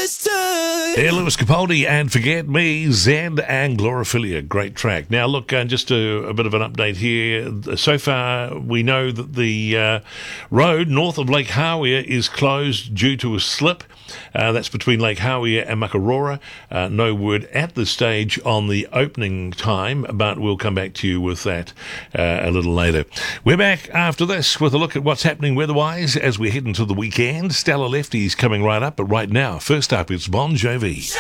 understood. Yeah, Lewis Capaldi and Forget Me, Zed and Glorophilia. Great track. Now, look, just a bit of an update here. So far, we know that the road north of Lake Hawea is closed due to a slip. That's between Lake Hawea and Makarora. No word at this stage on the opening time, but we'll come back to you with that a little later. We're back after this with a look at what's happening weather-wise as we head into the weekend. Stellar Lefties coming right up, but right now, first up, it's Bon Jovi.